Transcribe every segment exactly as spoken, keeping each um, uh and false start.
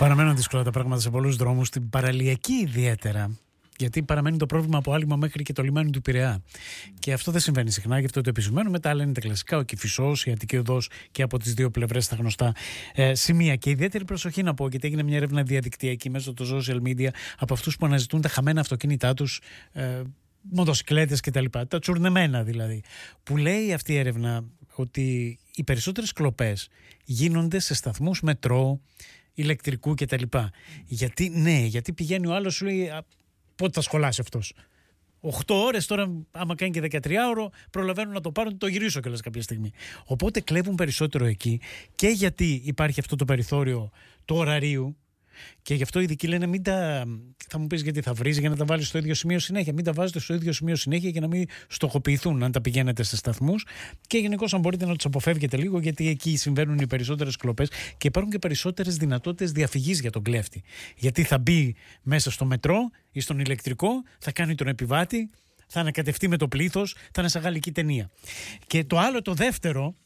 Παραμένουν δύσκολα τα πράγματα σε πολλούς δρόμους, στην παραλιακή ιδιαίτερα. Γιατί παραμένει το πρόβλημα από άλυμα μέχρι και το λιμάνι του Πειραιά. Και αυτό δεν συμβαίνει συχνά, γι' αυτό το επισημαίνουμε. Μετά λένε τα κλασικά, ο Κηφισός, η Αττική Οδός και από τις δύο πλευρές τα γνωστά ε, σημεία. Και ιδιαίτερη προσοχή να πω, γιατί έγινε μια έρευνα διαδικτυακή μέσω των social media από αυτούς που αναζητούν τα χαμένα αυτοκίνητά τους, ε, μοτοσυκλέτες κτλ. Τα, τα τσουρνεμένα δηλαδή. Που λέει αυτή η έρευνα ότι οι περισσότερες κλοπές γίνονται σε σταθμούς μετρό, ηλεκτρικού κτλ. Γιατί, ναι, γιατί πηγαίνει ο άλλος, σου λέει. Πότε θα σχολάσει αυτός? οκτώ ώρες τώρα, άμα κάνει και δεκατριάωρο, προλαβαίνουν να το πάρουν, το γυρίσω κιόλας κάποια στιγμή. Οπότε κλέβουν περισσότερο εκεί και γιατί υπάρχει αυτό το περιθώριο του ωραρίου. Και γι' αυτό οι ειδικοί λένε μην τα. Θα μου πεις γιατί θα βρίζει για να τα βάλεις στο ίδιο σημείο συνέχεια. Μην τα βάζετε στο ίδιο σημείο συνέχεια για να μην στοχοποιηθούν αν τα πηγαίνετε σε σταθμούς. Και γενικώς, αν μπορείτε να τους αποφεύγετε λίγο, γιατί εκεί συμβαίνουν οι περισσότερες κλοπές και υπάρχουν και περισσότερες δυνατότητες διαφυγής για τον κλέφτη. Γιατί θα μπει μέσα στο μετρό ή στον ηλεκτρικό, θα κάνει τον επιβάτη, θα ανακατευτεί με το πλήθος, θα είναι σαν γαλλική ταινία. Και το άλλο, το δεύτερο,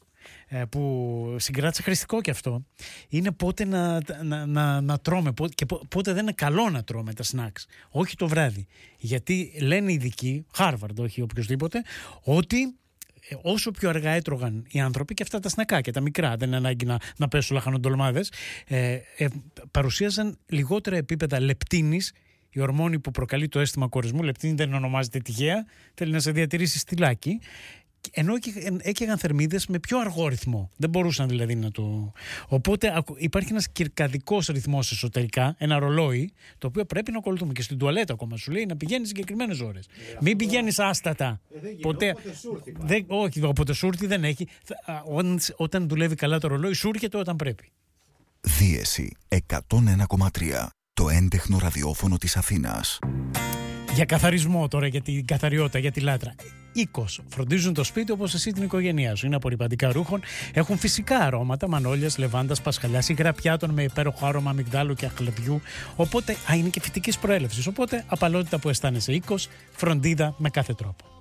που συγκράτησε χρηστικό και αυτό, είναι πότε να, να, να, να τρώμε και πότε δεν είναι καλό να τρώμε τα snacks, όχι το βράδυ. Γιατί λένε οι ειδικοί, Harvard, όχι οποιοδήποτε, ότι όσο πιο αργά έτρωγαν οι άνθρωποι, και αυτά τα σνακάκια, τα μικρά, δεν είναι ανάγκη να, να πέσουν λαχανοντολμάδες, ε, ε, παρουσίαζαν λιγότερα επίπεδα λεπτίνης, η ορμόνη που προκαλεί το αίσθημα κορισμού. Λεπτίνη δεν ονομάζεται τυχαία, θέλει να σε διατηρήσει στυλάκι. Ενώ έκαιγαν θερμίδες με πιο αργό ρυθμό. Δεν μπορούσαν δηλαδή να το. Οπότε υπάρχει ένας κυρκαδικός ρυθμός εσωτερικά, ένα ρολόι, το οποίο πρέπει να ακολουθούμε. Και στην τουαλέτα ακόμα σου λέει να πηγαίνεις συγκεκριμένες ώρες. Ε, Μην πηγαίνεις άστατα. Ε, δεν ποτέ. Όποτε σούρθει, δεν, όχι, όποτε σούρθει δεν έχει. Όταν, όταν δουλεύει καλά το ρολόι, σούρχεται όταν πρέπει. Δίεση εκατόν ένα κόμμα τρία. Το έντεχνο ραδιόφωνο της Αθήνας. Για καθαρισμό τώρα, για την καθαριότητα, για τη λάτρα. Οίκος. Φροντίζουν το σπίτι όπως εσύ την οικογένειά σου. Είναι απορρυπαντικά ρούχων. Έχουν φυσικά αρώματα μανόλιας, λεβάντας, πασχαλιάς ή γραπιάτων με υπέροχο άρωμα αμυγδάλου και αχλαδιού. Οπότε, α, είναι και φυτικής προέλευσης. Οπότε, απαλότητα που αισθάνεσαι. Οίκος, φροντίδα με κάθε τρόπο.